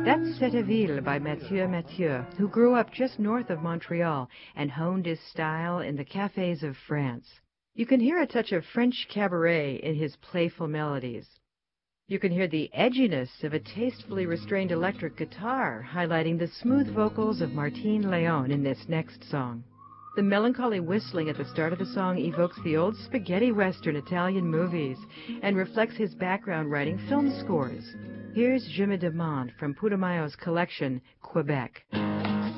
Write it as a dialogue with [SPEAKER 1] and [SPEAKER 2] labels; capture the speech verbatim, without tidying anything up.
[SPEAKER 1] That's Cette Ville by Mathieu Mathieu, who grew up just north of Montreal and honed his style in the cafes of France. You can hear a touch of French cabaret in his playful melodies. You can hear the edginess of a tastefully restrained electric guitar, highlighting the smooth vocals of Martine Leon in this next song. The melancholy whistling at the start of the song evokes the old spaghetti western Italian movies and reflects his background writing film scores. Here's Je me demande from Putumayo's collection, Quebec.